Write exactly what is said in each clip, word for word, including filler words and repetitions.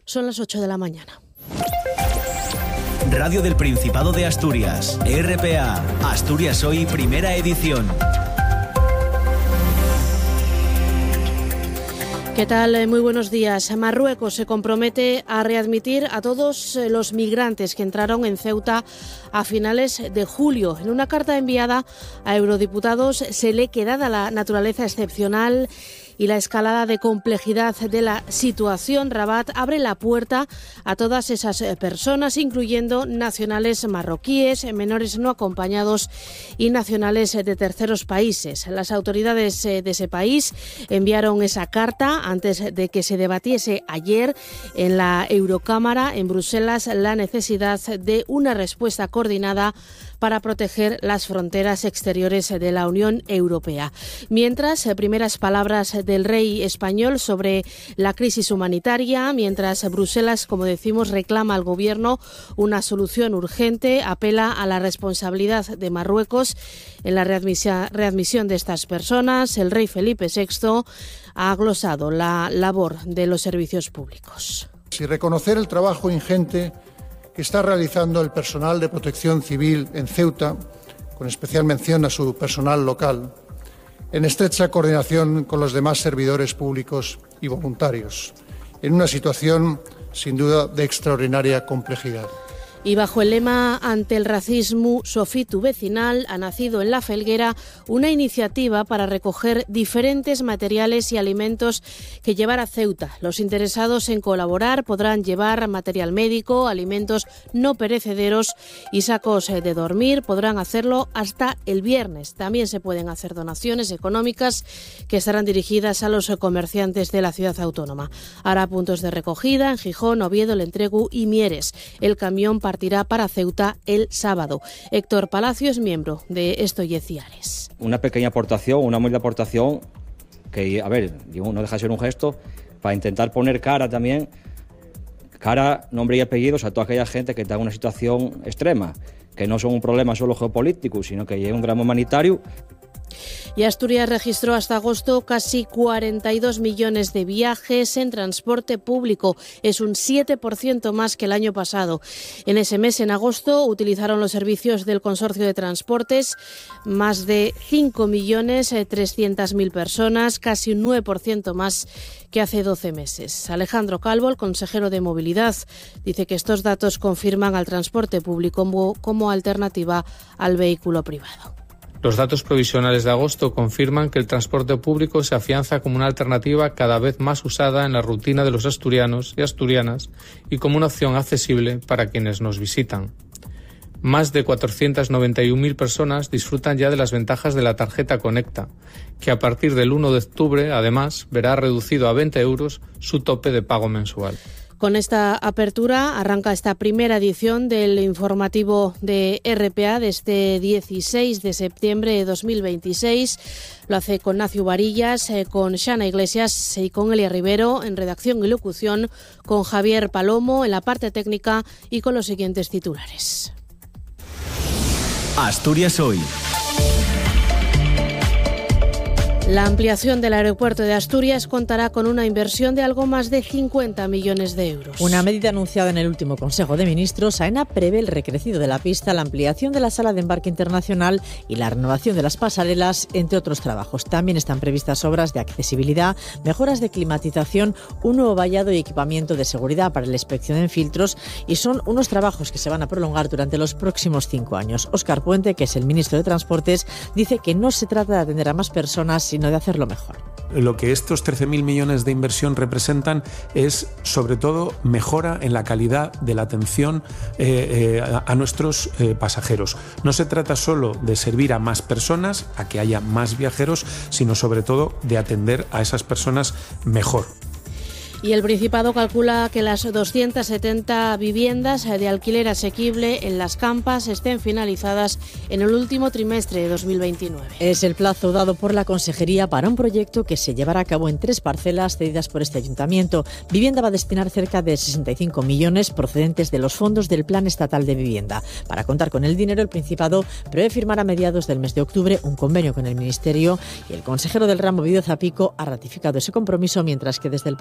Son las ocho de la mañana. Radio del Principado de Asturias, R P A, Asturias Hoy, primera edición. ¿Qué tal? Muy buenos días. Marruecos se compromete a readmitir a todos los migrantes que entraron en Ceuta a finales de julio. En una carta enviada a eurodiputados se lee que, dada la naturaleza excepcional y la escalada de complejidad de la situación, Rabat abre la puerta a todas esas personas, incluyendo nacionales marroquíes, menores no acompañados y nacionales de terceros países. Las autoridades de ese país enviaron esa carta antes de que se debatiese ayer en la Eurocámara en Bruselas la necesidad de una respuesta coordinada para proteger las fronteras exteriores de la Unión Europea. Mientras, primeras palabras del rey español sobre la crisis humanitaria, mientras Bruselas, como decimos, reclama al gobierno una solución urgente, apela a la responsabilidad de Marruecos en la readmisión, readmisión de estas personas. El rey Felipe sexto ha glosado la labor de los servicios públicos. Si reconocer el trabajo ingente que está realizando el personal de protección civil en Ceuta, con especial mención a su personal local, en estrecha coordinación con los demás servidores públicos y voluntarios, en una situación, sin duda, de extraordinaria complejidad. Y bajo el lema Ante el racismo, Sofitu Vecinal, ha nacido en La Felguera una iniciativa para recoger diferentes materiales y alimentos que llevar a Ceuta. Los interesados en colaborar podrán llevar material médico, alimentos no perecederos y sacos de dormir. Podrán hacerlo hasta el viernes. También se pueden hacer donaciones económicas que estarán dirigidas a los comerciantes de la ciudad autónoma. Habrá puntos de recogida en Gijón, Oviedo, Lentregu y Mieres. El camión partirá para Ceuta el sábado. Héctor Palacio es miembro de Estoy Ciares. Una pequeña aportación, una humilde aportación que, a ver, digo, no deja de ser un gesto para intentar poner cara también, cara, nombre y apellidos a toda aquella gente que está en una situación extrema, que no son un problema solo geopolítico, sino que es un drama humanitario. Y Asturias registró hasta agosto casi cuarenta y dos millones de viajes en transporte público. Es un siete por ciento más que el año pasado. En ese mes, en agosto, utilizaron los servicios del Consorcio de Transportes más de cinco millones trescientas mil personas, casi un nueve por ciento más que hace doce meses. Alejandro Calvo, el consejero de Movilidad, dice que estos datos confirman al transporte público como, como alternativa al vehículo privado. Los datos provisionales de agosto confirman que el transporte público se afianza como una alternativa cada vez más usada en la rutina de los asturianos y asturianas y como una opción accesible para quienes nos visitan. Más de cuatrocientas noventa y una mil personas disfrutan ya de las ventajas de la tarjeta Conecta, que a partir del uno de octubre, además, verá reducido a veinte euros su tope de pago mensual. Con esta apertura arranca esta primera edición del informativo de R P A de este dieciséis de septiembre de dos mil veintiséis. Lo hace con Nacio Varillas, eh, con Xana Iglesias y con Elia Rivero en redacción y locución, con Javier Palomo en la parte técnica y con los siguientes titulares. Asturias Hoy. La ampliación del aeropuerto de Asturias contará con una inversión de algo más de cincuenta millones de euros. Una medida anunciada en el último Consejo de Ministros, AENA prevé el recrecido de la pista, la ampliación de la sala de embarque internacional y la renovación de las pasarelas, entre otros trabajos. También están previstas obras de accesibilidad, mejoras de climatización, un nuevo vallado y equipamiento de seguridad para la inspección en filtros, y son unos trabajos que se van a prolongar durante los próximos cinco años. Óscar Puente, que es el ministro de Transportes, dice que no se trata de atender a más personas, sino de hacerlo mejor. Lo que estos trece mil millones de inversión representan es, sobre todo, mejora en la calidad de la atención eh, eh, a, a nuestros eh, pasajeros. No se trata solo de servir a más personas, a que haya más viajeros, sino sobre todo de atender a esas personas mejor. Y el Principado calcula que las doscientas setenta viviendas de alquiler asequible en Las Campas estén finalizadas en el último trimestre de dos mil veintinueve. Es el plazo dado por la Consejería para un proyecto que se llevará a cabo en tres parcelas cedidas por este ayuntamiento. Vivienda va a destinar cerca de sesenta y cinco millones procedentes de los fondos del Plan Estatal de Vivienda. Para contar con el dinero, el Principado prevé firmar a mediados del mes de octubre un convenio con el Ministerio, y el consejero del ramo, Vido Zapico, ha ratificado ese compromiso, mientras que desde el Partido Popular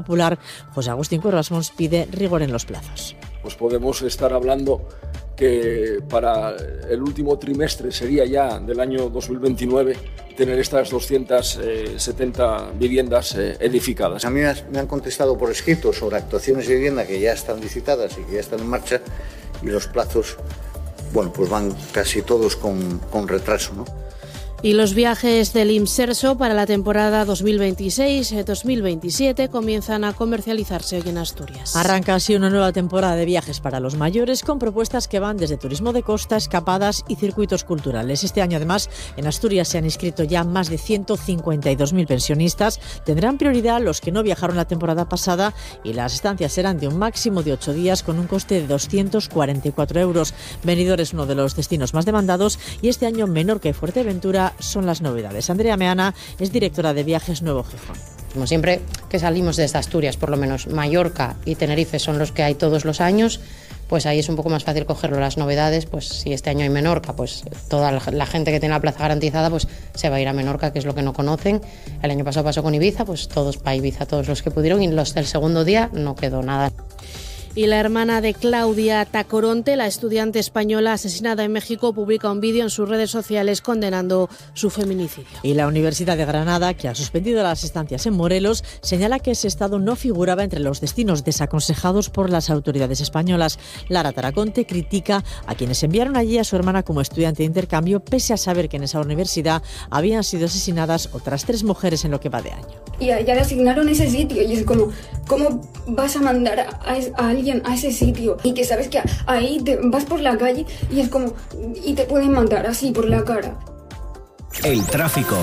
Popular, José Agustín Cuervas pide rigor en los plazos. Pues podemos estar hablando que para el último trimestre sería ya del año dos mil veintinueve tener estas doscientas setenta viviendas eh, edificadas. A mí me han contestado por escrito sobre actuaciones de vivienda que ya están licitadas y que ya están en marcha, y los plazos, bueno, pues van casi todos con, con retraso, ¿no? Y los viajes del Imserso para la temporada dos mil veintiséis dos mil veintisiete comienzan a comercializarse hoy en Asturias. Arranca así una nueva temporada de viajes para los mayores con propuestas que van desde turismo de costa, escapadas y circuitos culturales. Este año, además, en Asturias se han inscrito ya más de ciento cincuenta y dos mil pensionistas. Tendrán prioridad los que no viajaron la temporada pasada y las estancias serán de un máximo de ocho días con un coste de doscientos cuarenta y cuatro euros. Benidorm es uno de los destinos más demandados y este año, menor que Fuerteventura, son las novedades. Andrea Meana es directora de Viajes Nuevo Gijón. Como siempre que salimos desde Asturias, por lo menos Mallorca y Tenerife son los que hay todos los años, pues ahí es un poco más fácil cogerlo. Las novedades, pues si este año hay Menorca, pues toda la gente que tiene la plaza garantizada pues se va a ir a Menorca, que es lo que no conocen. El año pasado pasó con Ibiza, pues todos para Ibiza, todos los que pudieron, y los del segundo día no quedó nada. Y la hermana de Claudia Tacoronte, la estudiante española asesinada en México, publica un vídeo en sus redes sociales condenando su feminicidio. Y la Universidad de Granada, que ha suspendido las estancias en Morelos, señala que ese estado no figuraba entre los destinos desaconsejados por las autoridades españolas. Lara Tacoronte critica a quienes enviaron allí a su hermana como estudiante de intercambio, pese a saber que en esa universidad habían sido asesinadas otras tres mujeres en lo que va de año. Y a ella le asignaron ese sitio y es como, ¿cómo vas a mandar a, a alguien a ese sitio? Y que sabes que ahí te vas por la calle y es como, y te pueden matar así por la cara. El tráfico.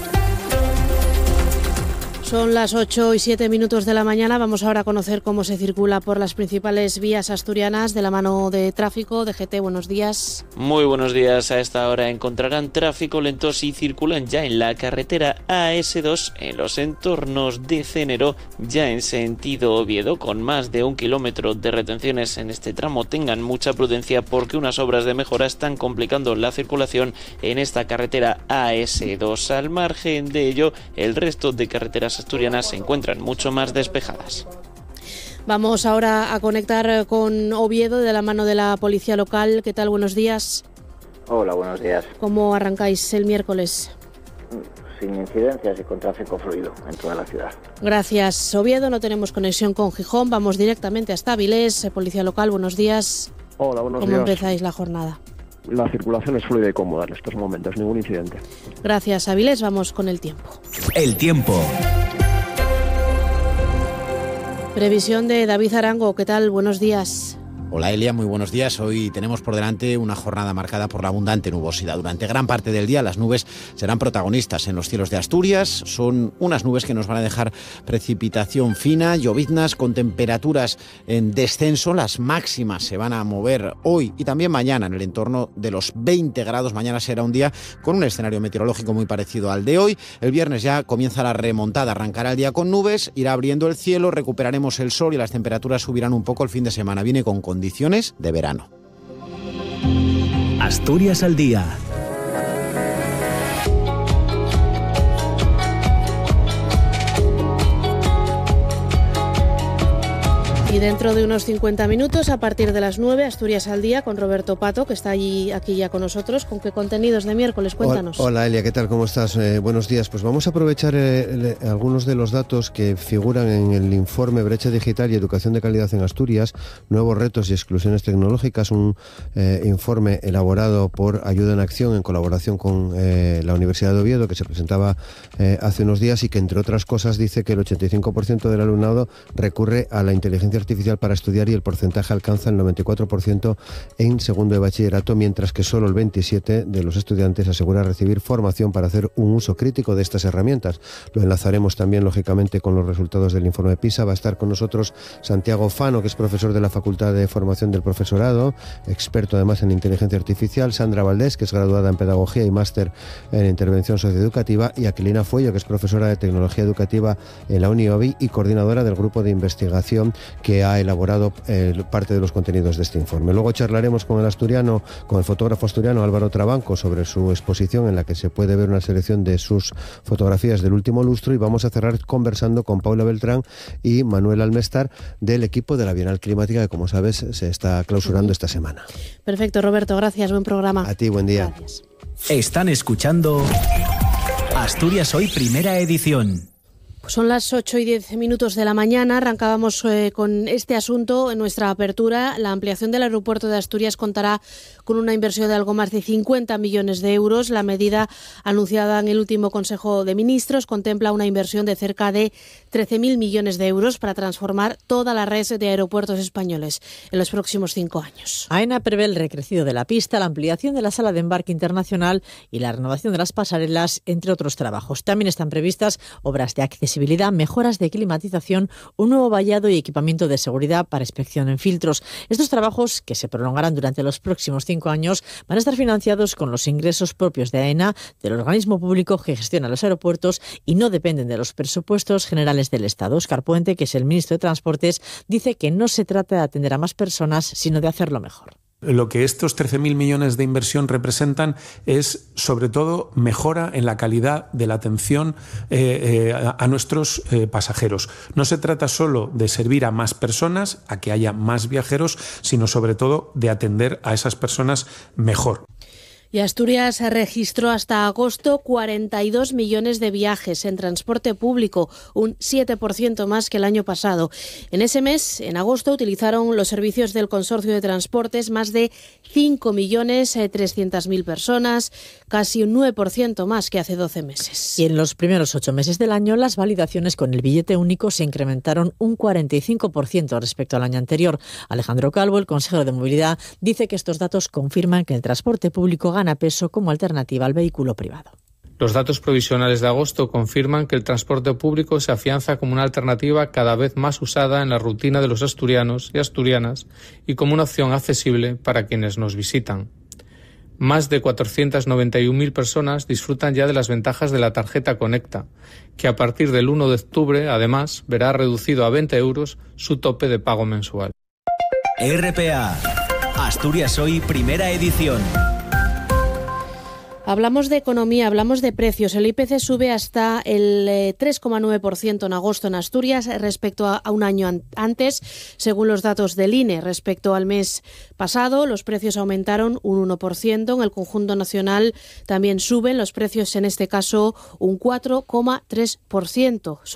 Son las ocho y siete minutos de la mañana. Vamos ahora a conocer cómo se circula por las principales vías asturianas de la mano de tráfico. D G T, buenos días. Muy buenos días. A esta hora encontrarán tráfico lento si circulan ya en la carretera A S dos en los entornos de Cénero, ya en sentido Oviedo, con más de un kilómetro de retenciones en este tramo. Tengan mucha prudencia porque unas obras de mejora están complicando la circulación en esta carretera A S dos. Al margen de ello, el resto de carreteras asturianas se encuentran mucho más despejadas. Vamos ahora a conectar con Oviedo de la mano de la policía local. ¿Qué tal? Buenos días. Hola, buenos días. ¿Cómo arrancáis el miércoles? Sin incidencias y con tráfico fluido en toda la ciudad. Gracias, Oviedo. No tenemos conexión con Gijón. Vamos directamente hasta Avilés. Policía local, buenos días. Hola, buenos días. días. ¿Cómo empezáis la jornada? La circulación es fluida y cómoda en estos momentos, ningún incidente. Gracias, Avilés. Vamos con el tiempo. El tiempo. Previsión de David Arango. ¿Qué tal? Buenos días. Hola Elia, muy buenos días. Hoy tenemos por delante una jornada marcada por la abundante nubosidad. Durante gran parte del día las nubes serán protagonistas en los cielos de Asturias. Son unas nubes que nos van a dejar precipitación fina, lloviznas con temperaturas en descenso. Las máximas se van a mover hoy y también mañana en el entorno de los veinte grados. Mañana será un día con un escenario meteorológico muy parecido al de hoy. El viernes ya comienza la remontada, arrancará el día con nubes, irá abriendo el cielo, recuperaremos el sol y las temperaturas subirán un poco el fin de semana. Viene con condiciones de verano. Asturias al día. Y dentro de unos cincuenta minutos, a partir de las nueve, Asturias al día, con Roberto Pato, que está allí, aquí ya con nosotros. ¿Con qué contenidos de miércoles? Cuéntanos. Hola, Elia, ¿qué tal? ¿Cómo estás? Eh, buenos días. Pues vamos a aprovechar eh, algunos de los datos que figuran en el informe Brecha Digital y Educación de Calidad en Asturias, Nuevos Retos y Exclusiones Tecnológicas, un eh, informe elaborado por Ayuda en Acción en colaboración con eh, la Universidad de Oviedo, que se presentaba eh, hace unos días y que, entre otras cosas, dice que el ochenta y cinco por ciento del alumnado recurre a la inteligencia artificial para estudiar y el porcentaje alcanza el noventa y cuatro por ciento en segundo de bachillerato, mientras que solo el veintisiete por ciento de los estudiantes asegura recibir formación para hacer un uso crítico de estas herramientas. Lo enlazaremos también, lógicamente, con los resultados del informe PISA. Va a estar con nosotros Santiago Fano, que es profesor de la Facultad de Formación del Profesorado, experto además en inteligencia artificial, Sandra Valdés, que es graduada en Pedagogía y máster en Intervención Socioeducativa, y Aquilina Fuello, que es profesora de Tecnología Educativa en la UniOvi y coordinadora del grupo de investigación que que ha elaborado eh, parte de los contenidos de este informe. Luego charlaremos con el asturiano, con el fotógrafo asturiano Álvaro Trabanco sobre su exposición en la que se puede ver una selección de sus fotografías del último lustro, y vamos a cerrar conversando con Paula Beltrán y Manuel Almestar del equipo de la Bienal Climática, que como sabes se está clausurando esta semana. Perfecto, Roberto, gracias, buen programa. A ti, buen día. Gracias. Están escuchando Asturias Hoy, primera edición. Son las ocho y diez minutos de la mañana. Arrancábamos eh, con este asunto en nuestra apertura. La ampliación del aeropuerto de Asturias contará con una inversión de algo más de cincuenta millones de euros. La medida anunciada en el último Consejo de Ministros contempla una inversión de cerca de trece mil millones de euros para transformar toda la red de aeropuertos españoles en los próximos cinco años. AENA prevé el recrecido de la pista, la ampliación de la sala de embarque internacional y la renovación de las pasarelas, entre otros trabajos. También están previstas obras de accesibilidad, mejoras de climatización, un nuevo vallado y equipamiento de seguridad para inspección en filtros. Estos trabajos, que se prolongarán durante los próximos cinco años, van a estar financiados con los ingresos propios de AENA, del organismo público que gestiona los aeropuertos, y no dependen de los presupuestos generales del Estado. Óscar Puente, que es el ministro de Transportes, dice que no se trata de atender a más personas, sino de hacerlo mejor. Lo que estos trece mil millones de inversión representan es, sobre todo, mejora en la calidad de la atención eh, eh, a nuestros eh, pasajeros. No se trata solo de servir a más personas, a que haya más viajeros, sino sobre todo de atender a esas personas mejor. Y Asturias registró hasta agosto cuarenta y dos millones de viajes en transporte público, un siete por ciento más que el año pasado. En ese mes, en agosto, utilizaron los servicios del Consorcio de Transportes más de cinco millones trescientas mil personas, casi un nueve por ciento más que hace doce meses. Y en los primeros ocho meses del año, las validaciones con el billete único se incrementaron un cuarenta y cinco por ciento respecto al año anterior. Alejandro Calvo, el consejero de Movilidad, dice que estos datos confirman que el transporte público gana peso como alternativa al vehículo privado. Los datos provisionales de agosto confirman que el transporte público se afianza como una alternativa cada vez más usada en la rutina de los asturianos y asturianas y como una opción accesible para quienes nos visitan. Más de cuatrocientas noventa y un mil personas disfrutan ya de las ventajas de la tarjeta Conecta, que a partir del uno de octubre, además, verá reducido a veinte euros su tope de pago mensual. R P A, Asturias Hoy, primera edición. Hablamos de economía, hablamos de precios. El I P C sube hasta el tres coma nueve por ciento en agosto en Asturias respecto a, a un año an- antes. Según los datos del I N E, respecto al mes pasado, los precios aumentaron un uno por ciento. En el conjunto nacional también suben los precios, en este caso un cuatro coma tres por ciento.